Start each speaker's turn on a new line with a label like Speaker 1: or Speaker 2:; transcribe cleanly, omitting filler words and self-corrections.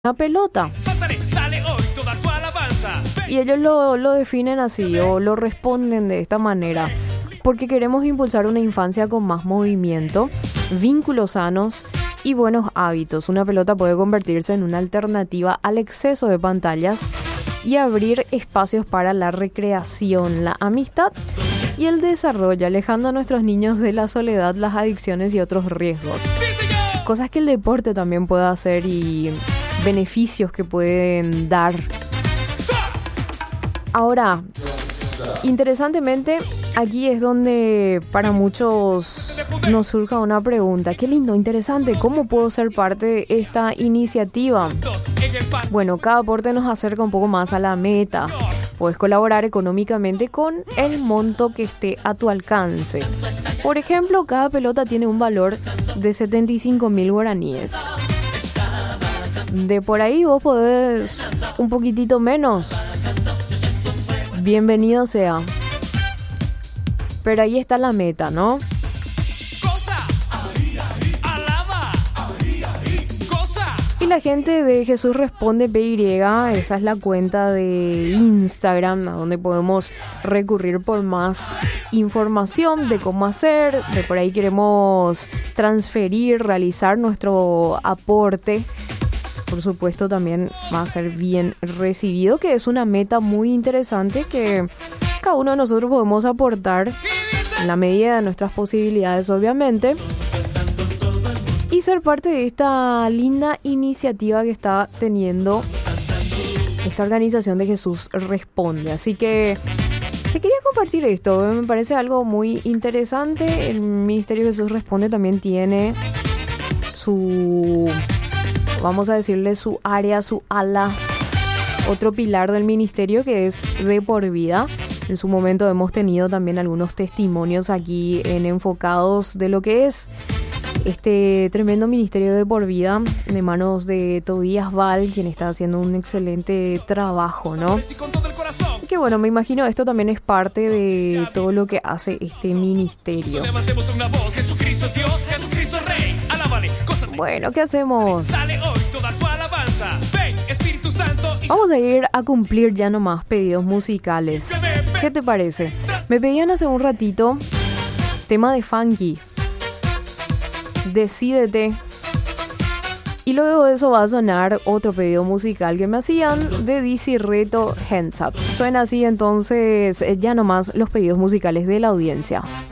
Speaker 1: una pelota. Y ellos lo definen así o lo responden de esta manera. Porque queremos impulsar una infancia con más movimiento, vínculos sanos y buenos hábitos. Una pelota puede convertirse en una alternativa al exceso de pantallas y abrir espacios para la recreación, la amistad y el desarrollo, alejando a nuestros niños de la soledad, las adicciones y otros riesgos. Cosas que el deporte también puede hacer y beneficios que pueden dar. Ahora, interesantemente, aquí es donde para muchos nos surja una pregunta. Qué lindo, interesante, ¿cómo puedo ser parte de esta iniciativa? Bueno, cada aporte nos acerca un poco más a la meta. Puedes colaborar económicamente con el monto que esté a tu alcance. Por ejemplo, cada pelota tiene un valor de 75.000 guaraníes. De por ahí vos podés un poquitito menos. Bienvenido sea. Pero ahí está la meta, ¿no? Y la gente de Jesús Responde PY, esa es la cuenta de Instagram a donde podemos recurrir por más información de cómo hacer. De por ahí queremos transferir, realizar nuestro aporte. Por supuesto también va a ser bien recibido, que es una meta muy interesante que cada uno de nosotros podemos aportar en la medida de nuestras posibilidades, obviamente, y ser parte de esta linda iniciativa que está teniendo esta organización de Jesús Responde. Así que te quería compartir esto, me parece algo muy interesante. El Ministerio Jesús Responde también tiene su, vamos a decirle, su área, su ala, otro pilar del ministerio que es De Por Vida. En su momento hemos tenido también algunos testimonios aquí en Enfocados de lo que es este tremendo ministerio De Por Vida de manos de Tobías Val, quien está haciendo un excelente trabajo, ¿no? Que bueno, me imagino esto también es parte de todo lo que hace este ministerio. Bueno, ¿qué hacemos? Vamos a ir a cumplir ya nomás pedidos musicales. ¿Qué te parece? Me pedían hace un ratito tema de Funky, Decídete. Y luego de eso va a sonar otro pedido musical que me hacían de DC Reto, Hands Up. Suena así entonces ya nomás los pedidos musicales de la audiencia.